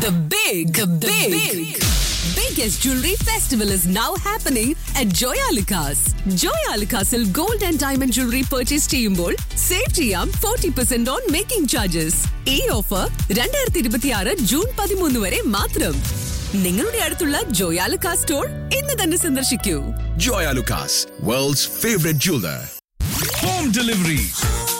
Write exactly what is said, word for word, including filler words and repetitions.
The big, the big, big, biggest jewelry festival is now happening at Joyalukas. Joyalukasil gold and diamond jewelry purchase ചെയ്യുമ്പോൾ save ചെയ്യാം forty percent on making charges. ഈ offer രണ്ടായിരത്തി ഇരുപത്തിയാറ് June പതിമൂന്ന് വരെ മാത്രം. നിങ്ങളുടെ അടുത്തുള്ള ജോയാലുക്കാസ് സ്റ്റോർ ഇന്ന് തന്നെ സന്ദർശിക്കൂ. Joyalukas, world's favorite jeweler. Home delivery